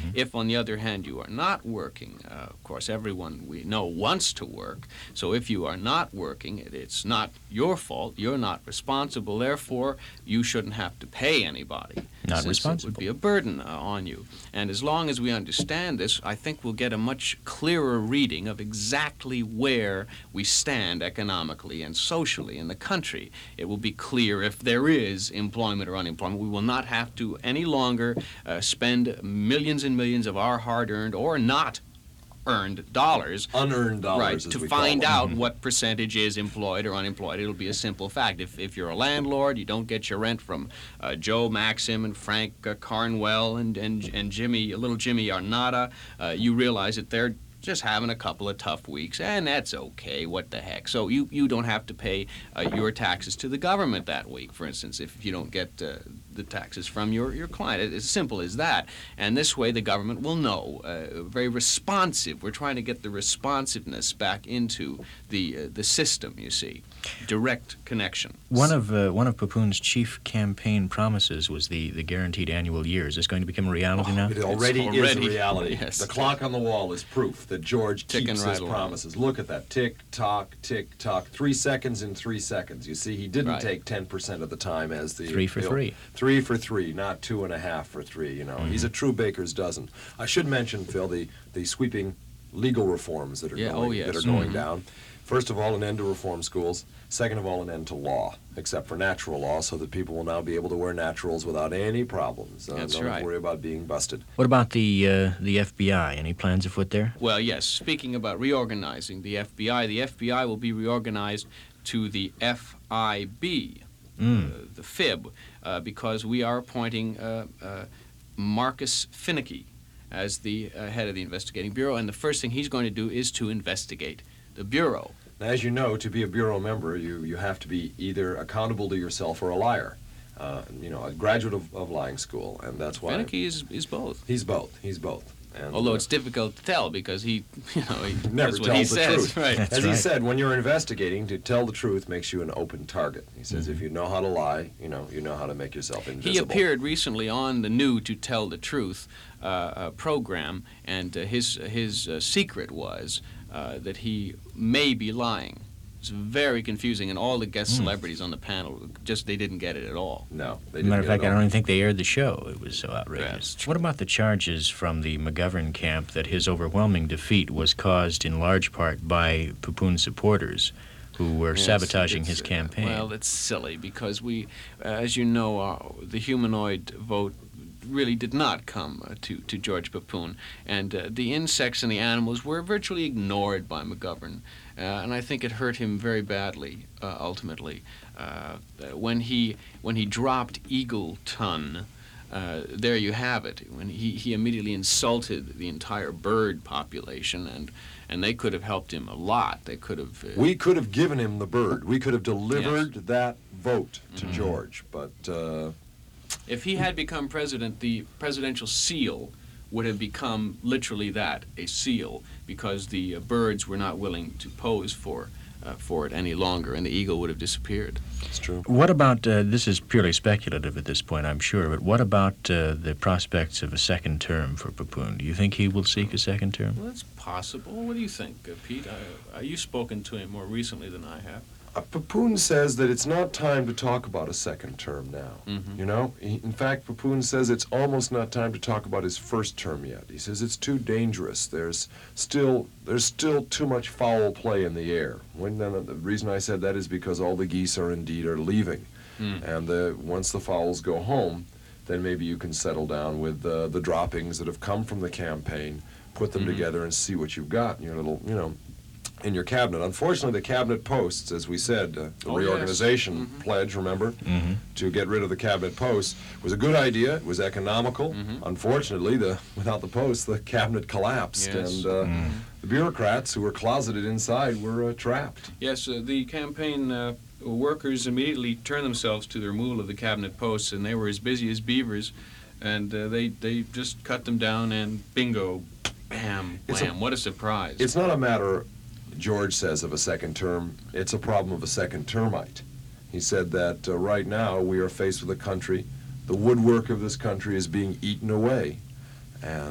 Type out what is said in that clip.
If, on the other hand, you are not working, of course, everyone we know wants to work. So if you are not working, it's not your fault. You're not responsible. Therefore, you shouldn't have to pay anybody. Not since responsible. It would be a burden on you. And as long as we understand this, I think we'll get a much clearer reading of exactly where we stand economically and socially in the country. It will be clear if there is employment or unemployment. We will not have to any longer spend millions and millions of our hard-earned or not earned dollars, unearned dollars, right, as to we call find them. out what percentage is employed or unemployed. It'll be a simple fact. If you're a landlord, you don't get your rent from Joe Maxim and Frank Carnwell and Jimmy, little Jimmy Arnada, you realize that they're just having a couple of tough weeks, and that's okay. What the heck? So you don't have to pay your taxes to the government that week, for instance, if you don't get the taxes from your client. It's as simple as that. And this way the government will know. Very responsive. We're trying to get the responsiveness back into the system, you see. Direct connection. One of Papoon's chief campaign promises was the guaranteed annual year. Is this going to become a reality now? It already is a already, reality. yes. The clock on the wall is proof that George Ticking keeps right his along. promises. Look at that. Tick, tock, tick, tock. 3 seconds in 3 seconds. You see, he didn't Right. take 10% of the time as the... 3 for 3. 3 for 3, not 2.5 for 3, you know. He's a true baker's dozen. I should mention, Phil, the sweeping legal reforms that are going down. First of all, an end to reform schools. Second of all, an end to law, except for natural law, so that people will now be able to wear naturals without any problems. That's don't right. worry about being busted. What about the FBI? Any plans afoot there? Well, yes. Speaking about reorganizing the FBI will be reorganized to the FIB, the FIB, because we are appointing Marcus Finneky as the head of the investigating bureau, and the first thing he's going to do is to investigate the bureau. Now, as you know, to be a bureau member, you have to be either accountable to yourself or a liar. You know, a graduate of lying school, and that's why... Finneky is both. He's both. He's both. And, Although it's difficult to tell because he never that's what he tells the says. truth. Right. That's As he right. said, when you're investigating, to tell the truth makes you an open target. He says if you know how to lie, you know how to make yourself invisible. He appeared recently on the new To Tell the Truth program, and his secret was that he may be lying. It's very confusing, and all the guest celebrities on the panel they didn't get it at all. No, they As didn't. a matter of get fact, it I all. don't even think they aired the show. It was so outrageous. That's true. What about the charges from the McGovern camp that his overwhelming defeat was caused in large part by Papoon supporters who were Yes, sabotaging it's, his campaign? Well, it's silly because we, as you know, the humanoid vote really did not come to George Papoon, and the insects and the animals were virtually ignored by McGovern, and I think it hurt him very badly ultimately. When he dropped Eagleton, there you have it. When he immediately insulted the entire bird population, and they could have helped him a lot. They could have. We could have given him the bird. We could have delivered that vote to George, but If he had become president, the presidential seal would have become literally that, a seal, because the birds were not willing to pose for it any longer, and the eagle would have disappeared. it's true. What about, this is purely speculative at this point, I'm sure, but what about the prospects of a second term for Papoon? Do you think he will seek a second term? Well, it's possible. What do you think, Pete? You've spoken to him more recently than I have. Papoon says that it's not time to talk about a second term now. You know, in fact, Papoon says it's almost not time to talk about his first term yet. He says it's too dangerous. There's still too much foul play in the air. The reason I said that is because all the geese are leaving, and once the fowls go home, then maybe you can settle down with the droppings that have come from the campaign, put them together, and see what you've got in your little, in your cabinet. Unfortunately, the cabinet posts, as we said, the reorganization pledge, remember, to get rid of the cabinet posts, was a good idea. It was economical. Unfortunately, without the posts, the cabinet collapsed, Yes. and the bureaucrats who were closeted inside were trapped. Yes, the campaign workers immediately turned themselves to the removal of the cabinet posts, and they were as busy as beavers, and they just cut them down, and bingo, bam, bam, what a surprise. It's not a matter, George says, of a second term. It's a problem of a second termite. He said that right now we are faced with a country, the woodwork of this country is being eaten away. And